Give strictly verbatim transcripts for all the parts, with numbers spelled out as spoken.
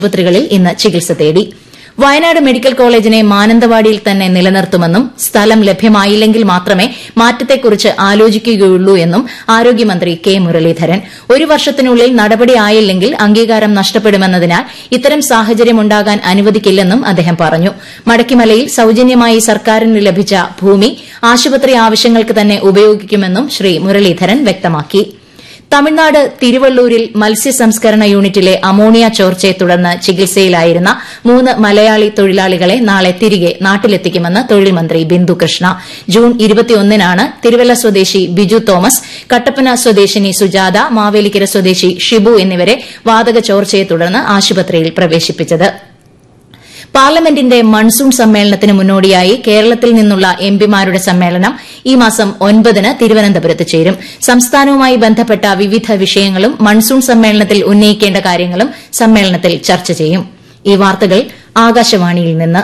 ആശുപത്രികളിൽ ഇന്ന് ചികിത്സ തേടി. വയനാട് മെഡിക്കൽ കോളേജിനെ മാനന്തവാടിയിൽ തന്നെ നിലനിർത്തുമെന്നും സ്ഥലം ലഭ്യമായില്ലെങ്കിൽ മാത്രമേ മാറ്റത്തെക്കുറിച്ച് ആലോചിക്കുകയുള്ളൂ എന്നും ആരോഗ്യമന്ത്രി കെ മുരളീധരൻ. ഒരു വർഷത്തിനുള്ളിൽ നടപടി ആയില്ലെങ്കിൽ അംഗീകാരം നഷ്ടപ്പെടുമെന്നതിനാൽ ഇത്തരം സാഹചര്യമുണ്ടാകാൻ അനുവദിക്കില്ലെന്നും അദ്ദേഹം പറഞ്ഞു. മടക്കിമലയിൽ സൌജന്യമായി സർക്കാരിന് ലഭിച്ച ഭൂമി ആശുപത്രി ആവശ്യങ്ങൾക്ക് തന്നെ ഉപയോഗിക്കുമെന്നും ശ്രീ മുരളീധരൻ വ്യക്തമാക്കി. തമിഴ്നാട് തിരുവള്ളൂരിൽ മത്സ്യസംസ്കരണ യൂണിറ്റിലെ അമോണിയ ചോർച്ചയെ തുടർന്ന് ചികിത്സയിലായിരുന്ന മൂന്ന് മലയാളി തൊഴിലാളികളെ നാളെ തിരികെ നാട്ടിലെത്തിക്കുമെന്ന് തൊഴിൽ മന്ത്രി ബിന്ദു കൃഷ്ണ. ജൂൺ ഇരുപത്തിയൊന്നിനാണ് തിരുവല്ല സ്വദേശി ബിജു തോമസ്, കട്ടപ്പന സ്വദേശിനി സുജാത, മാവേലിക്കര സ്വദേശി ഷിബു എന്നിവരെ വാതക ചോർച്ചയെ തുടർന്ന് ആശുപത്രിയിൽ പ്രവേശിപ്പിച്ചത്. പാർലമെന്റിന്റെ മൺസൂൺ സമ്മേളനത്തിന് മുന്നോടിയായി കേരളത്തിൽ നിന്നുള്ള എംപിമാരുടെ സമ്മേളനം ഈ മാസം ഒൻപതിന് തിരുവനന്തപുരത്ത് ചേരും. സംസ്ഥാനവുമായി ബന്ധപ്പെട്ട വിവിധ വിഷയങ്ങളും മൺസൂൺ സമ്മേളനത്തിൽ ഉന്നയിക്കേണ്ട കാര്യങ്ങളും സമ്മേളനത്തിൽ ചർച്ച ചെയ്യും. ഈ വാർത്തകൾ ആകാശവാണിയിൽ നിന്ന്.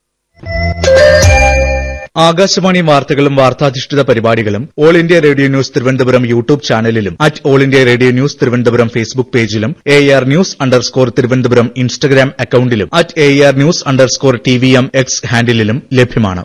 ആകാശവാണി വാർത്തകളും വാർത്താധിഷ്ഠിത പരിപാടികളും all India radio news Thiruvananthapuram YouTube ചാനലിലും at all India radio news Thiruvananthapuram Facebook പേജിലും A R news underscore Thiruvananthapuram Instagram അക്കൌണ്ടിലും at A R news underscore T V M X ഹാൻഡിലും ലഭ്യമാണ്.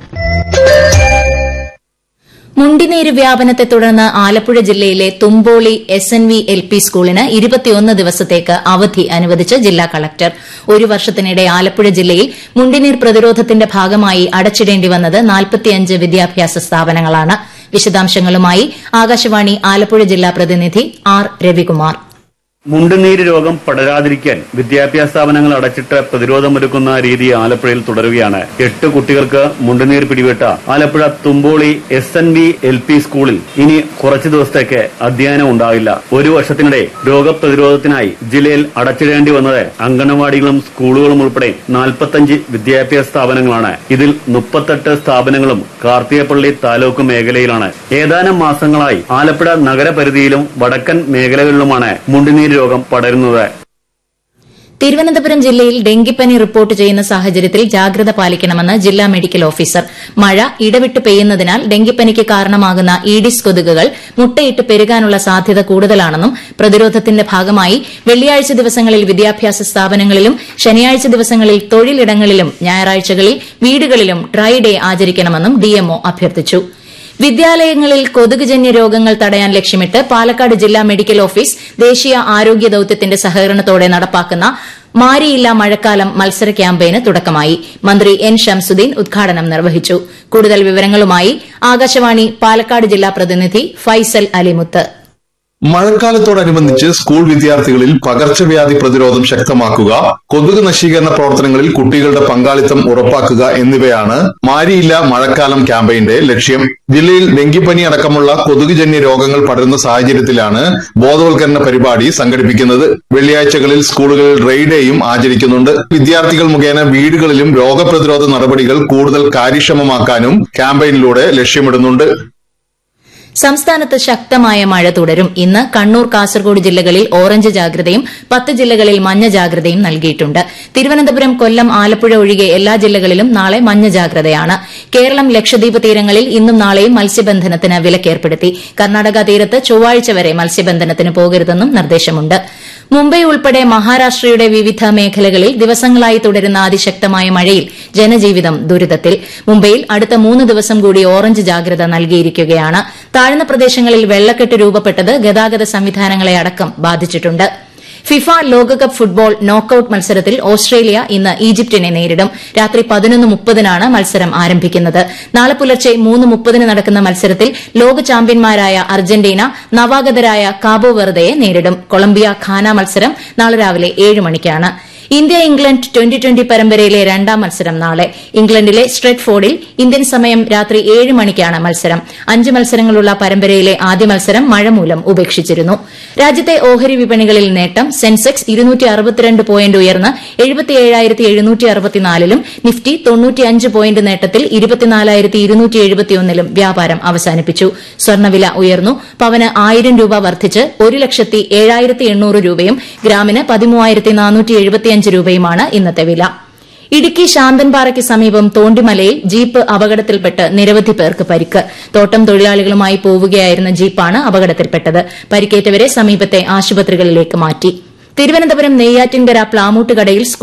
മുണ്ടിനീര് വ്യാപനത്തെ തുടർന്ന് ആലപ്പുഴ ജില്ലയിലെ Thumpoly S N V L P സ്കൂളിന് ഇരുപത്തിയൊന്ന് ദിവസത്തേക്ക് അവധി അനുവദിച്ച് ജില്ലാ കളക്ടർ. ഒരു വർഷത്തിനിടെ ആലപ്പുഴ ജില്ലയിൽ മുണ്ടിനീർ പ്രതിരോധത്തിന്റെ ഭാഗമായി അടച്ചിടേണ്ടി വന്നത് നാൽപ്പത്തിയഞ്ച് വിദ്യാഭ്യാസ സ്ഥാപനങ്ങളാണ്. വിശദാംശങ്ങളുമായി ആകാശവാണി ആലപ്പുഴ ജില്ലാ പ്രതിനിധി ആർ രവികുമാർ. മുണ്ടുനീര് രോഗം പടരാതിരിക്കാൻ വിദ്യാഭ്യാസ സ്ഥാപനങ്ങൾ അടച്ചിട്ട് പ്രതിരോധമൊരുക്കുന്ന രീതി ആലപ്പുഴയിൽ തുടരുകയാണ്. എട്ട് കുട്ടികൾക്ക് മുണ്ടുനീർ പിടിപെട്ട Alappuzha Thumpoly S N V L P സ്കൂളിൽ ഇനി കുറച്ചു ദിവസത്തേക്ക് അധ്യയനം ഉണ്ടാവില്ല. ഒരു വർഷത്തിനിടെ രോഗപ്രതിരോധത്തിനായി ജില്ലയിൽ അടച്ചിടേണ്ടി വന്നത് അംഗനവാടികളും സ്കൂളുകളും ഉൾപ്പെടെ നാൽപ്പത്തഞ്ച് വിദ്യാഭ്യാസ സ്ഥാപനങ്ങളാണ്. ഇതിൽ മുപ്പത്തെട്ട് സ്ഥാപനങ്ങളും കാർത്തികപ്പള്ളി താലൂക്ക് മേഖലയിലാണ്. ഏതാനും മാസങ്ങളായി ആലപ്പുഴ നഗരപരിധിയിലും വടക്കൻ മേഖലകളിലുമാണ് മുണ്ടുനീർ രോഗം പടരുന്നത്. തിരുവനന്തപുരം ജില്ലയിൽ ഡെങ്കിപ്പനി റിപ്പോർട്ട് ചെയ്യുന്ന സാഹചര്യത്തിൽ ജാഗ്രത പാലിക്കണമെന്ന് ജില്ലാ മെഡിക്കൽ ഓഫീസർ. മഴ ഇടവിട്ട് പെയ്യുന്നതിനാൽ ഡെങ്കിപ്പനിക്ക് കാരണമാകുന്ന ഈഡിസ് കൊതുകുകൾ മുട്ടയിട്ട് പെരുകാനുള്ള സാധ്യത കൂടുതലാണെന്നും പ്രതിരോധത്തിന്റെ ഭാഗമായി വെള്ളിയാഴ്ച ദിവസങ്ങളിൽ വിദ്യാഭ്യാസ സ്ഥാപനങ്ങളിലും ശനിയാഴ്ച ദിവസങ്ങളിൽ തൊഴിലിടങ്ങളിലും ഞായറാഴ്ചകളിൽ വീടുകളിലും ഡ്രൈ ഡേ ആചരിക്കണമെന്നും ഡിഎംഒ അഭ്യർത്ഥിച്ചു. വിദ്യാലയങ്ങളിൽ കൊതുകുജന്യ രോഗങ്ങൾ തടയാൻ ലക്ഷ്യമിട്ട് പാലക്കാട് ജില്ലാ മെഡിക്കൽ ഓഫീസ് ദേശീയ ആരോഗ്യ ദൌത്യത്തിന്റെ സഹകരണത്തോടെ നടപ്പാക്കുന്ന മാരിയില്ല മഴക്കാലം മത്സര ക്യാമ്പയിന് തുടക്കമായി. മന്ത്രി എൻ ഷംസുദ്ദീൻ ഉദ്ഘാടനം നിർവഹിച്ചു. കൂടുതൽ വിവരങ്ങളുമായി ആകാശവാണി പാലക്കാട് ജില്ലാ പ്രതിനിധി ഫൈസൽ അലിമുത്ത്. മഴക്കാലത്തോടനുബന്ധിച്ച് സ്കൂൾ വിദ്യാർത്ഥികളിൽ പകർച്ചവ്യാധി പ്രതിരോധം ശക്തമാക്കുക, കൊതുക് നശീകരണ പ്രവർത്തനങ്ങളിൽ കുട്ടികളുടെ പങ്കാളിത്തം ഉറപ്പാക്കുക എന്നിവയാണ് മാരിയില്ല മഴക്കാലം ക്യാമ്പയിന്റെ ലക്ഷ്യം. ജില്ലയിൽ ഡെങ്കിപ്പനി അടക്കമുള്ള കൊതുകുജന്യ രോഗങ്ങൾ പടരുന്ന സാഹചര്യത്തിലാണ് ബോധവൽക്കരണ പരിപാടി സംഘടിപ്പിക്കുന്നത്. വെള്ളിയാഴ്ചകളിൽ സ്കൂളുകളിൽ ഡ്രൈ ഡേയും ആചരിക്കുന്നുണ്ട്. വിദ്യാർത്ഥികൾ മുഖേന വീടുകളിലും രോഗപ്രതിരോധ നടപടികൾ കൂടുതൽ കാര്യക്ഷമമാക്കാനും ക്യാമ്പയിനിലൂടെ ലക്ഷ്യമിടുന്നുണ്ട്. സംസ്ഥാനത്ത് ശക്തമായ മഴ തുടരും. ഇന്ന് കണ്ണൂർ, കാസർഗോഡ് ജില്ലകളിൽ ഓറഞ്ച് ജാഗ്രതയും പത്ത് ജില്ലകളിൽ മഞ്ഞ ജാഗ്രതയും നൽകിയിട്ടുണ്ട്. തിരുവനന്തപുരം, കൊല്ലം, ആലപ്പുഴ ഒഴികെ എല്ലാ ജില്ലകളിലും നാളെ മഞ്ഞ ജാഗ്രതയാണ്. കേരളം, ലക്ഷദ്വീപ് തീരങ്ങളിൽ ഇന്നും നാളെയും മത്സ്യബന്ധനത്തിന് വിലക്കേർപ്പെടുത്തി. കർണാടക തീരത്ത് ചൊവ്വാഴ്ച വരെ മത്സ്യബന്ധനത്തിന് പോകരുതെന്നും നിർദ്ദേശമുണ്ട്. മുംബൈ ഉൾപ്പെടെ മഹാരാഷ്ട്രയുടെ വിവിധ മേഖലകളിൽ ദിവസങ്ങളായി തുടരുന്ന അതിശക്തമായ മഴയിൽ ജനജീവിതം ദുരിതത്തിൽ. മുംബൈയിൽ അടുത്ത മൂന്ന് ദിവസം കൂടി ഓറഞ്ച് ജാഗ്രത നൽകിയിരിക്കുകയാണ്. താഴ്ന്ന പ്രദേശങ്ങളിൽ വെള്ളക്കെട്ട് രൂപപ്പെട്ടത് ഗതാഗത സംവിധാനങ്ങളെ അടക്കം ബാധിച്ചിട്ടുണ്ട്. ഫിഫ ലോകകപ്പ് ഫുട്ബോൾ നോക്കൌട്ട് മത്സരത്തിൽ ഓസ്ട്രേലിയ ഇന്ന് ഈജിപ്തിനെ നേരിടും. രാത്രി പതിനൊന്ന് മുപ്പതിനാണ് മത്സരം ആരംഭിക്കുന്നത്. നാളെ പുലർച്ചെ മൂന്ന് മുപ്പതിന് നടക്കുന്ന മത്സരത്തിൽ ലോക ചാമ്പ്യന്മാരായ അർജന്റീന നവാഗതരായ കാബോ വെർദയെ നേരിടും. കൊളംബിയ ഘാന മത്സരം നാളെ രാവിലെ ഏഴ് മണിക്കാണ്. ഇന്ത്യ ഇംഗ്ലണ്ട് ട്വന്റി ട്വന്റി പരമ്പരയിലെ രണ്ടാം മത്സരം നാളെ. ഇംഗ്ലണ്ടിലെ സ്ട്രെറ്റ്ഫോർഡിൽ ഇന്ത്യൻ സമയം രാത്രി ഏഴ് മണിക്കാണ് മത്സരം. അഞ്ച് മത്സരങ്ങളുള്ള പരമ്പരയിലെ ആദ്യ മത്സരം മഴ മൂലം ഉപേക്ഷിച്ചിരുന്നു. രാജ്യത്തെ ഓഹരി വിപണികളിൽ നേട്ടം. സെൻസെക്സ് ഇരുന്നൂറ്റി അറുപത്തിരണ്ട് പോയിന്റ് ഉയർന്ന് എഴുപത്തിയേഴായിരത്തി എഴുന്നൂറ്റി അറുപത്തിനാലിലും നിഫ്റ്റി തൊണ്ണൂറ്റിയഞ്ച് പോയിന്റ് നേട്ടത്തിൽ ഇരുപത്തിനാലായിരത്തി ഇരുന്നൂറ്റി എഴുപത്തിയൊന്നിലും വ്യാപാരം അവസാനിപ്പിച്ചു. സ്വർണ്ണവില ഉയർന്നു. പവന് ആയിരം രൂപ വർദ്ധിച്ച് ഒരു ലക്ഷത്തി ഏഴായിരത്തി എണ്ണൂറ് രൂപയും ഗ്രാമിന് പതിമൂവായിരത്തി നാനൂറ്റി എഴുപത്തിയഞ്ച് രൂപയുമാണ് ഇന്നത്തെ വില. ഇടുക്കി ശാന്തൻപാറയ്ക്ക് സമീപം തോണ്ടിമലയിൽ ജീപ്പ് അപകടത്തിൽപ്പെട്ട് നിരവധി പേർക്ക് പരിക്ക്. തോട്ടം തൊഴിലാളികളുമായി പോവുകയായിരുന്ന ജീപ്പാണ് അപകടത്തിൽപ്പെട്ടത്. പരിക്കേറ്റവരെ സമീപത്തെ ആശുപത്രികളിലേക്ക് മാറ്റി. തിരുവനന്തപുരം നെയ്യാറ്റിൻകര പ്ലാമൂട്ടുകടയിൽ